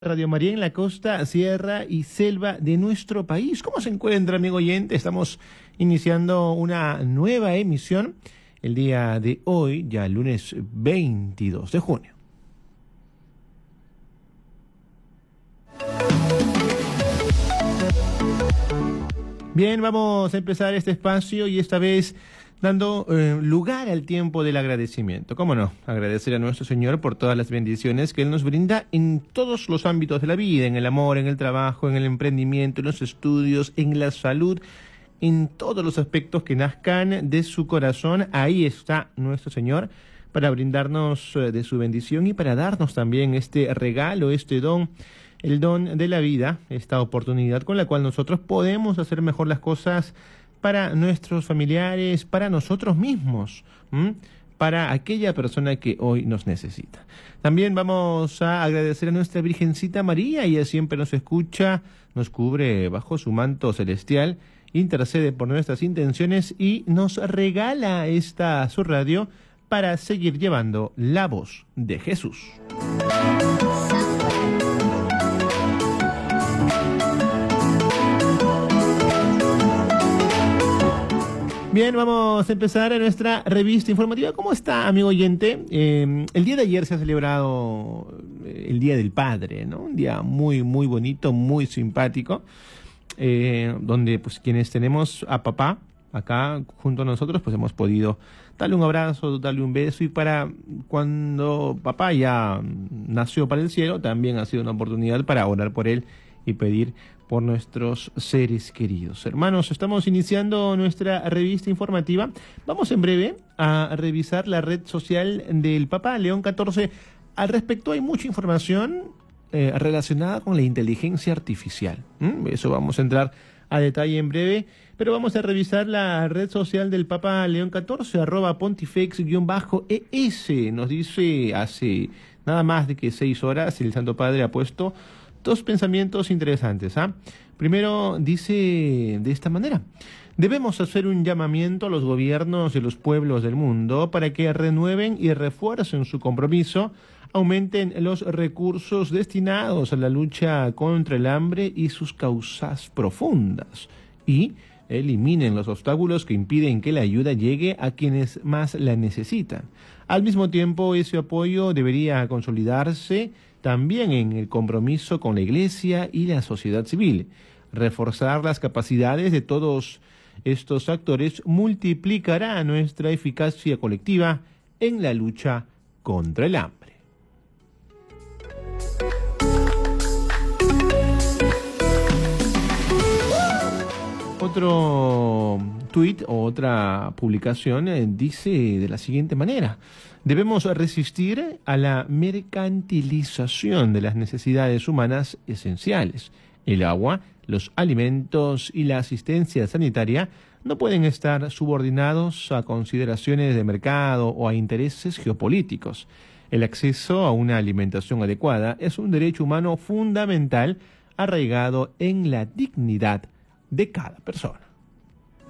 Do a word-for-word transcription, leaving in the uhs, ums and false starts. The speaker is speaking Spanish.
Radio María en la costa, sierra y selva de nuestro país. ¿Cómo se encuentra, amigo oyente? Estamos iniciando una nueva emisión el día de hoy, ya el lunes veintidós de junio. Bien, vamos a empezar este espacio y esta vez dando eh, lugar al tiempo del agradecimiento. ¿Cómo no? Agradecer a nuestro Señor por todas las bendiciones que Él nos brinda en todos los ámbitos de la vida, en el amor, en el trabajo, en el emprendimiento, en los estudios, en la salud, en todos los aspectos que nazcan de su corazón. Ahí está nuestro Señor para brindarnos eh, de su bendición y para darnos también este regalo, este don, el don de la vida, esta oportunidad con la cual nosotros podemos hacer mejor las cosas para nuestros familiares, para nosotros mismos, ¿m? para aquella persona que hoy nos necesita. También vamos a agradecer a nuestra Virgencita María. Ella siempre nos escucha, nos cubre bajo su manto celestial, intercede por nuestras intenciones y nos regala esta su radio para seguir llevando la voz de Jesús. Bien, vamos a empezar a nuestra revista informativa. ¿Cómo está, amigo oyente? Eh, el día de ayer se ha celebrado el Día del Padre, ¿no? Un día muy, muy bonito, muy simpático, eh, donde pues quienes tenemos a papá acá junto a nosotros, pues hemos podido darle un abrazo, darle un beso, y para cuando papá ya nació para el cielo, también ha sido una oportunidad para orar por él y pedir por nuestros seres queridos. Hermanos, estamos iniciando nuestra revista informativa. Vamos en breve a revisar la red social del Papa León catorce. Al respecto hay mucha información eh, relacionada con la inteligencia artificial. ¿Mm? Eso vamos a entrar a detalle en breve, pero vamos a revisar la red social del Papa León catorce, arroba pontifex-es. Nos dice hace nada más de que seis horas el Santo Padre ha puesto dos pensamientos interesantes. ¿ah? Primero dice de esta manera: debemos hacer un llamamiento a los gobiernos de los pueblos del mundo para que renueven y refuercen su compromiso, aumenten los recursos destinados a la lucha contra el hambre y sus causas profundas, y eliminen los obstáculos que impiden que la ayuda llegue a quienes más la necesitan. Al mismo tiempo, ese apoyo debería consolidarse también en el compromiso con la Iglesia y la sociedad civil. Reforzar las capacidades de todos estos actores multiplicará nuestra eficacia colectiva en la lucha contra el hambre. Otro tuit o otra publicación eh, dice de la siguiente manera: debemos resistir a la mercantilización de las necesidades humanas esenciales. El agua, los alimentos y la asistencia sanitaria no pueden estar subordinados a consideraciones de mercado o a intereses geopolíticos. El acceso a una alimentación adecuada es un derecho humano fundamental arraigado en la dignidad de cada persona.